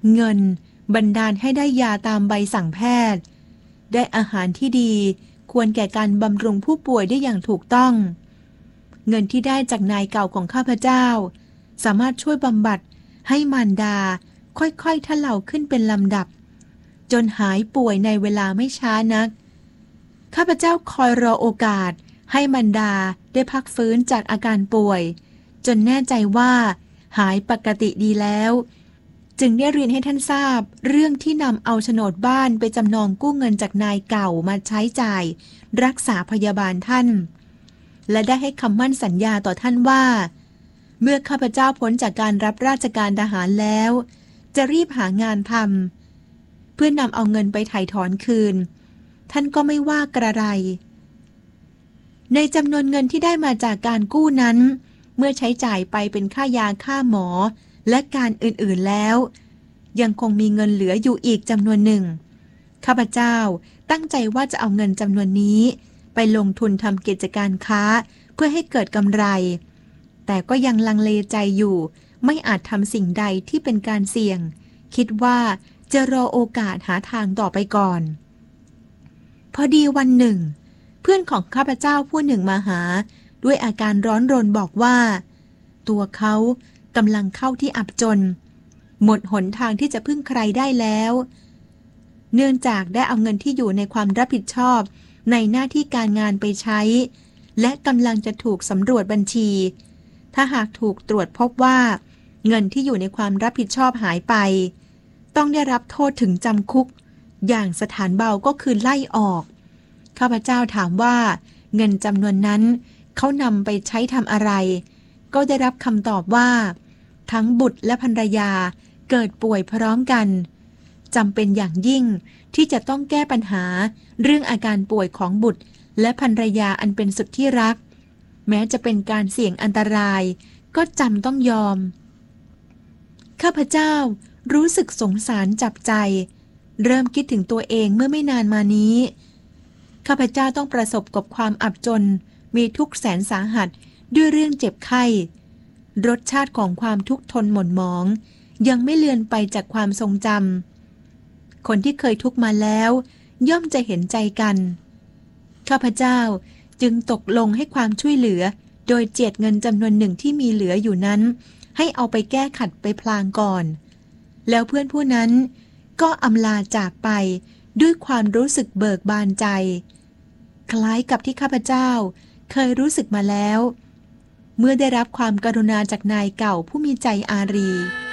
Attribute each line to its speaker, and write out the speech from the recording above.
Speaker 1: เงินบันดาลให้ได้ยาตามใบสั่งแพทย์ได้อาหารที่ดีควรแก่การบำรุงผู้ป่วยได้อย่างถูกต้องเงินที่ได้จากนายเก่าของข้าพเจ้าสามารถช่วยบำบัดให้มารดาค่อยๆทะเลาขึ้นเป็นลำดับจนหายป่วยในเวลาไม่ช้านักข้าพเจ้าคอยรอโอกาสให้มารดาได้พักฟื้นจากอาการป่วยจนแน่ใจว่าหายปกติดีแล้วจึงได้เรียนให้ท่านทราบเรื่องที่นำเอาโฉนดบ้านไปจำนองกู้เงินจากนายเก่ามาใช้จ่ายรักษาพยาบาลท่านและได้ให้คำมั่นสัญญาต่อท่านว่าเมื่อข้าพเจ้าพ้นจากการรับราชการทหารแล้วจะรีบหางานทำเพื่อนำเอาเงินไปไถ่ถอนคืนท่านก็ไม่ว่ากระไรในจำนวนเงินที่ได้มาจากการกู้นั้นเมื่อใช้จ่ายไปเป็นค่ายาค่าหมอและการอื่นๆแล้วยังคงมีเงินเหลืออยู่อีกจำนวนหนึ่งข้าพเจ้าตั้งใจว่าจะเอาเงินจำนวนนี้ไปลงทุนทำกิจการค้าเพื่อให้เกิดกำไรแต่ก็ยังลังเลใจอยู่ไม่อาจทำสิ่งใดที่เป็นการเสี่ยงคิดว่าจะรอโอกาสหาทางต่อไปก่อนพอดีวันหนึ่งเพื่อนของข้าพเจ้าผู้หนึ่งมาหาด้วยอาการร้อนรนบอกว่าตัวเขากำลังเข้าที่อับจนหมดหนทางที่จะพึ่งใครได้แล้วเนื่องจากได้เอาเงินที่อยู่ในความรับผิดชอบในหน้าที่การงานไปใช้และกำลังจะถูกสำรวจบัญชีถ้าหากถูกตรวจพบว่าเงินที่อยู่ในความรับผิดชอบหายไปต้องได้รับโทษถึงจำคุกอย่างสถานเบาก็คือไล่ออกข้าพเจ้าถามว่าเงินจำนวนนั้นเขานำไปใช้ทำอะไรก็ได้รับคำตอบว่าทั้งบุตรและภรรยาเกิดป่วยพร้อมกันจำเป็นอย่างยิ่งที่จะต้องแก้ปัญหาเรื่องอาการป่วยของบุตรและภรรยาอันเป็นสุดที่รักแม้จะเป็นการเสี่ยงอันตรายก็จำต้องยอมข้าพเจ้ารู้สึกสงสารจับใจเริ่มคิดถึงตัวเองเมื่อไม่นานมานี้ข้าพเจ้าต้องประสบกับความอับจนมีทุกข์แสนสาหัสด้วยเรื่องเจ็บไข้รสชาติของความทุกข์ทนหม่นหมองยังไม่เลือนไปจากความทรงจำคนที่เคยทุกข์มาแล้วย่อมจะเห็นใจกันข้าพเจ้าจึงตกลงให้ความช่วยเหลือโดยเจียดเงินจำนวนหนึ่งที่มีเหลืออยู่นั้นให้เอาไปแก้ขัดไปพลางก่อนแล้วเพื่อนผู้นั้นก็อำลาจากไปด้วยความรู้สึกเบิกบานใจคล้ายกับที่ข้าพเจ้าเคยรู้สึกมาแล้วเมื่อได้รับความกรุณาจากนายเก่าผู้มีใจอารี